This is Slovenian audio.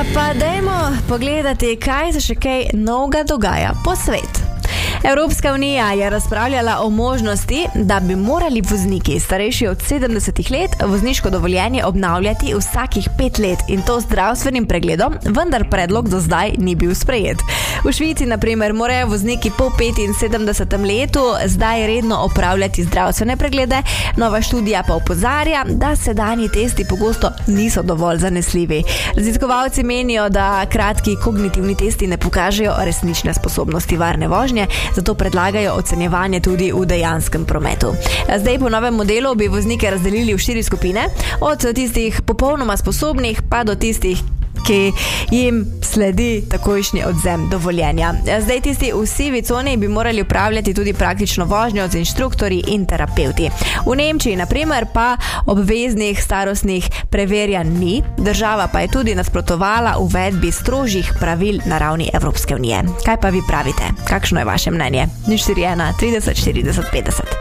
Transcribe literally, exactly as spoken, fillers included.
Pa dajmo pogledati, kaj se še kaj novega dogaja po svetu. Evropska unija je razpravljala o možnosti, da bi morali vozniki starejši od sedemdesetih let vozniško dovoljenje obnavljati vsakih pet let in to z zdravstvenim pregledom, vendar predlog do zdaj ni bil sprejet. V Švici, na primer, morajo vozniki po petinsedemdesetem letu zdaj redno opravljati zdravstvene preglede, nova študija pa opozarja, da sedanji testi pogosto niso dovolj zanesljivi. Raziskovalci menijo, da kratki kognitivni testi ne pokažejo resnične sposobnosti varne vožnje, zato predlagajo ocenjevanje tudi v dejanskem prometu. Zdaj po novem modelu bi voznike razdelili v štiri skupine, od tistih popolnoma sposobnih pa do tistih, ki jim sledi takojšnji odzem dovoljenja. Zdaj tisti v sivi coni bi morali upravljati tudi praktično vožnjo z inštruktorji in terapevti. V Nemčiji, na primer, pa obveznih starostnih preverjanj ni, država pa je tudi nasprotovala uvedbi strožjih pravil na ravni Evropske unije. Kaj pa vi pravite? Kakšno je vaše mnenje? nič štiri ena trideset štirideset petdeset.